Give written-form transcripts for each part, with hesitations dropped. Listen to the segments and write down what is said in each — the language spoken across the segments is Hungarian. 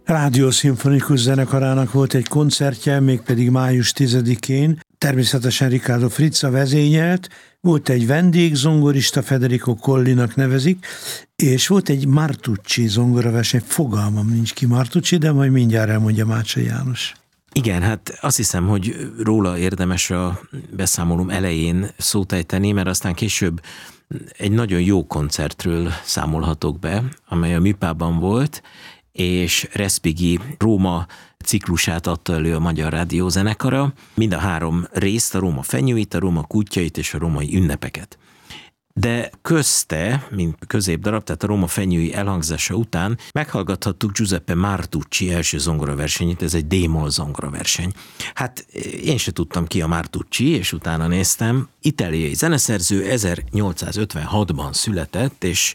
Rádiószimfonikus Zenekarának volt egy koncertje, mégpedig május 10-én. Természetesen Riccardo Frizza vezényelt, volt egy vendégzongorista, Federico Collinak nevezik, és volt egy Martucci zongoraverseny, fogalmam nincs ki Martucci, de majd mindjárt elmondja Mácsai János. Igen, hát azt hiszem, hogy róla érdemes a beszámolóm elején szót ejteni, mert aztán később egy nagyon jó koncertről számolhatok be, amely a Műpában volt, és Respighi Róma ciklusát adta elő a Magyar Rádiózenekara, mind a 3 részt, a Róma fenyőit, a Róma kutyait és a római ünnepeket. De közte, mint középdarab, tehát a Róma fenyői elhangzása után meghallgathattuk Giuseppe Martucci első zongoraversenyét, ez egy D-moll zongoraverseny. Hát én se tudtam ki a Martucci, és utána néztem. Itáliai zeneszerző, 1856-ban született, és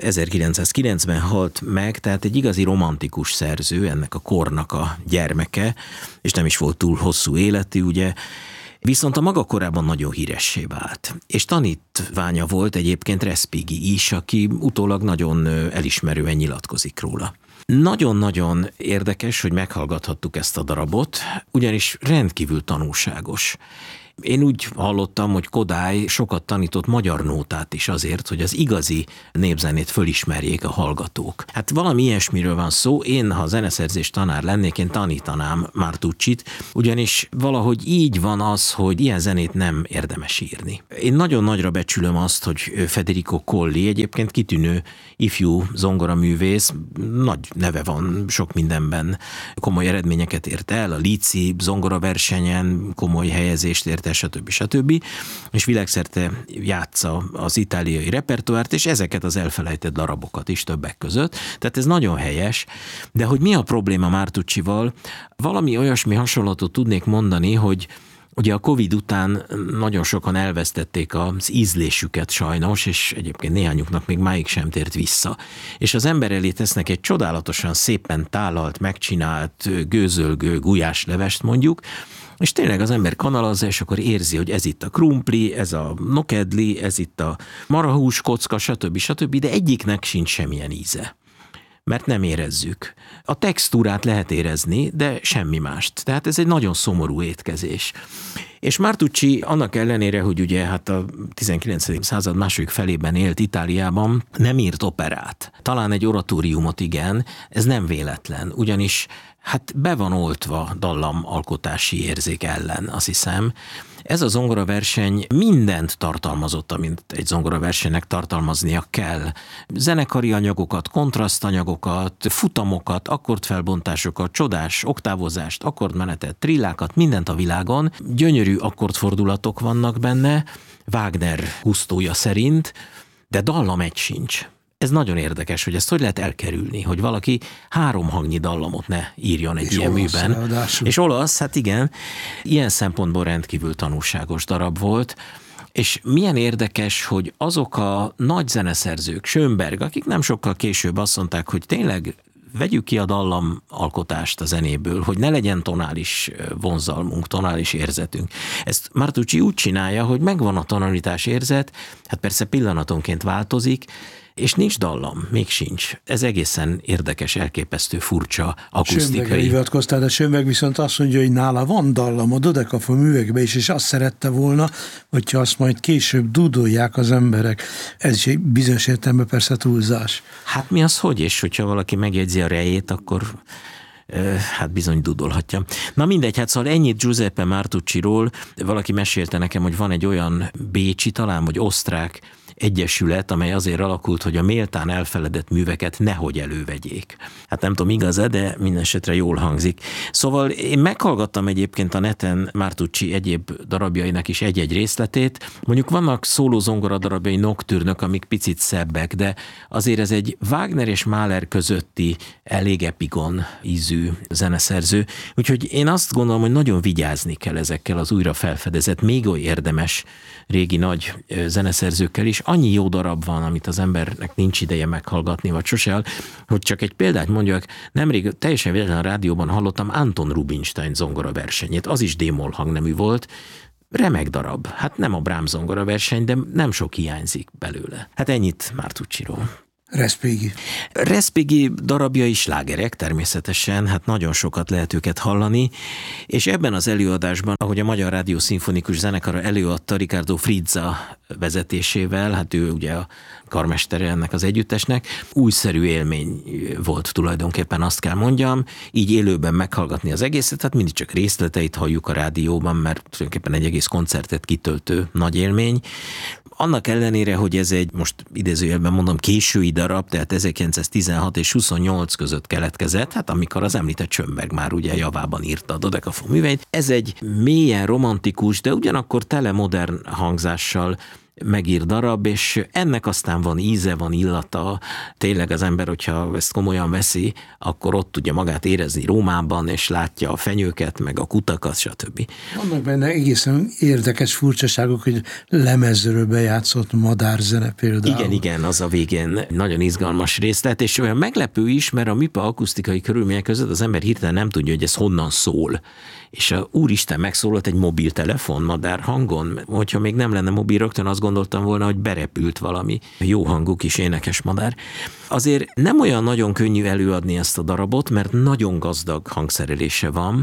1990 halt meg, tehát egy igazi romantikus szerző, ennek a kornak a gyermeke, és nem is volt túl hosszú életű, ugye. Viszont a maga korában nagyon híressé vált. És tanítványa volt egyébként Respighi is, aki utólag nagyon elismerően nyilatkozik róla. Nagyon-nagyon érdekes, hogy meghallgathattuk ezt a darabot, ugyanis rendkívül tanulságos. Én úgy hallottam, hogy Kodály sokat tanított magyar nótát is azért, hogy az igazi népzenét fölismerjék a hallgatók. Hát valami ilyesmiről van szó, én, ha zeneszerzés tanár lennék, én tanítanám Martuccit, ugyanis valahogy így van az, hogy ilyen zenét nem érdemes írni. Én nagyon nagyra becsülöm azt, hogy Federico Colli egyébként kitűnő ifjú zongoraművész, nagy neve van sok mindenben, komoly eredményeket ért el, a Líci zongoraversenyen komoly helyezést ért, stb. És világszerte játsza az itáliai repertoárt, és ezeket az elfelejtett darabokat is többek között. Tehát ez nagyon helyes, de hogy mi a probléma Martuccival? Valami olyasmi hasonlatot tudnék mondani, hogy ugye a Covid után nagyon sokan elvesztették az ízlésüket sajnos, és egyébként néhányuknak még máig sem tért vissza. És az ember elé tesznek egy csodálatosan szépen tálalt, megcsinált, gőzölgő gulyáslevest mondjuk, és tényleg az ember kanalazza, és akkor érzi, hogy ez itt a krumpli, ez a nokedli, ez itt a marahús kocka, stb. De egyiknek sincs semmilyen íze. Mert nem érezzük. A textúrát lehet érezni, de semmi mást. Tehát ez egy nagyon szomorú étkezés. És Martucci annak ellenére, hogy ugye hát a 19. század második felében élt Itáliában, nem írt operát. Talán egy oratóriumot igen, ez nem véletlen, ugyanis hát be van oltva dallamalkotási érzék ellen, azt hiszem. Ez a zongoraverseny mindent tartalmazott, amint egy zongoraversenynek tartalmaznia kell. Zenekari anyagokat, kontrasztanyagokat, futamokat, akkordfelbontásokat, csodás oktávozást, akkordmenetet, trillákat, mindent a világon. Gyönyörű akkordfordulatok vannak benne, Wagner gusztója szerint, de dallam egy sincs. Ez nagyon érdekes, hogy ezt hogy lehet elkerülni, hogy valaki 3 hangnyi dallamot ne írjon egy ilyen műben. Ráadásul. És olasz, hát igen, ilyen szempontból rendkívül tanulságos darab volt, és milyen érdekes, hogy azok a nagy zeneszerzők, Schönberg, akik nem sokkal később azt mondták, hogy tényleg vegyük ki a dallamalkotást a zenéből, hogy ne legyen tonális vonzalmunk, tonális érzetünk. Ezt Martucci úgy csinálja, hogy megvan a tonalitás érzet, hát persze pillanatonként változik, és nincs dallam, még sincs. Ez egészen érdekes, elképesztő, furcsa, akusztikai. Schönbergre hivatkoztál, de Schönberg viszont azt mondja, hogy nála van dallam a Dodekafa művekben is, és azt szerette volna, hogyha azt majd később dúdolják az emberek. Ez is egy bizonyos értelemben persze túlzás. Hát mi az, hogy? És hogyha valaki megjegyzi a rejét, akkor hát bizony dudolhatja. Na mindegy, hát szóval ennyit Giuseppe Martucciról. Valaki mesélte nekem, hogy van egy olyan bécsi, talán vagy osztrák egyesület, amely azért alakult, hogy a méltán elfeledett műveket nehogy elővegyék. Hát nem tudom, igaz-e, de minden esetre jól hangzik. Szóval én meghallgattam egyébként a neten Martucci egyéb darabjainak is egy-egy részletét. Mondjuk vannak szólózongora darabjai, noktürnök, amik picit szebbek, de azért ez egy Wagner és Mahler közötti elég epigon ízű zeneszerző. Úgyhogy én azt gondolom, hogy nagyon vigyázni kell ezekkel az újra felfedezett, még oly érdemes régi nagy zeneszerzőkkel is. Annyi jó darab van, amit az embernek nincs ideje meghallgatni, vagy sose, hogy csak egy példát mondjak, nemrég teljesen véletlenül a rádióban hallottam Anton Rubinstein zongora versenyét, az is D-moll hangnemű volt, remek darab. Hát nem a Brahms zongora verseny, de nem sok hiányzik belőle. Hát ennyit Martucciról. Respighi darabjai slágerek természetesen, hát nagyon sokat lehet őket hallani, és ebben az előadásban, ahogy a Magyar Rádió Szimfonikus Zenekara előadta Riccardo Frizza vezetésével, hát ő ugye a karmestere ennek az együttesnek, újszerű élmény volt tulajdonképpen, azt kell mondjam, így élőben meghallgatni az egészet, hát mindig csak részleteit halljuk a rádióban, mert tulajdonképpen egy egész koncertet kitöltő nagy élmény. Annak ellenére, hogy ez egy, most idézőjelben mondom, késői darab, tehát 1916 és 28 között keletkezett, hát amikor az említett Schönberg már ugye javában írta a dodekafon műveit. Ez egy mélyen romantikus, de ugyanakkor tele modern hangzással megír darab, és ennek aztán van íze, van illata. Tényleg az ember, hogyha ezt komolyan veszi, akkor ott tudja magát érezni Rómában, és látja a fenyőket, meg a kutakat, stb. Vannak benne egészen érdekes furcsaságok, hogy lemezről bejátszott madárzene például. Igen, az a végén nagyon izgalmas részlet, és olyan meglepő is, mert a műpa akusztikai körülmények között az ember hirtelen nem tudja, hogy ez honnan szól. És a úristen megszólalt egy mobiltelefon madár hangon, hogyha még nem lenne mobil, rögtön azt gondoltam volna, hogy berepült valami jó hangú kis énekes madár. Azért nem olyan nagyon könnyű előadni ezt a darabot, mert nagyon gazdag hangszerelése van,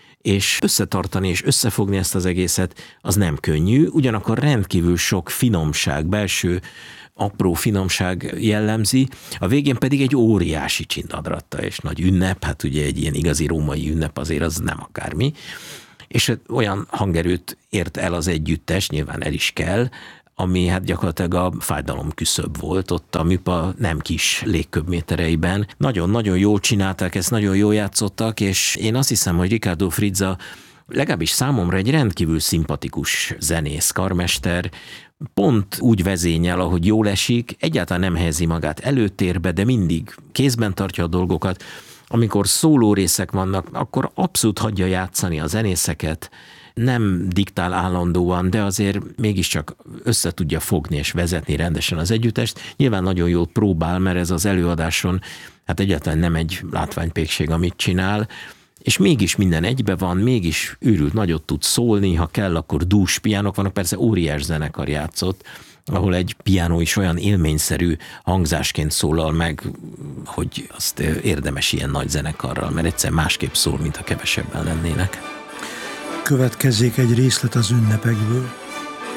és összetartani és összefogni ezt az egészet, az nem könnyű, ugyanakkor rendkívül sok finomság, belső apró finomság jellemzi, a végén pedig egy óriási csindadratta és nagy ünnep, hát ugye egy ilyen igazi római ünnep azért az nem akármi, és olyan hangerőt ért el az együttes, nyilván el is kell, ami hát gyakorlatilag a fájdalom küszöb volt ott a műpa nem kis légköbmétereiben. Nagyon-nagyon jól csinálták ezt, nagyon jól játszottak, és én azt hiszem, hogy Riccardo Frizza legalábbis számomra egy rendkívül szimpatikus zenész, karmester, pont úgy vezényel, ahogy jól esik, egyáltalán nem helyezi magát előtérbe, de mindig kézben tartja a dolgokat. Amikor szóló részek vannak, akkor abszolút hagyja játszani a zenészeket, nem diktál állandóan, de azért mégiscsak össze tudja fogni és vezetni rendesen az együttest. Nyilván nagyon jól próbál, mert ez az előadáson hát egyáltalán nem egy látványpékség, amit csinál, és mégis minden egybe van, mégis őrült nagyot tud szólni, ha kell, akkor dús piánok vannak, persze óriás zenekar játszott, ahol egy piánó is olyan élményszerű hangzásként szólal meg, hogy azt érdemes ilyen nagy zenekarral, mert egyszer másképp szól, mint ha kevesebben lennének. Következzék egy részlet az ünnepekből.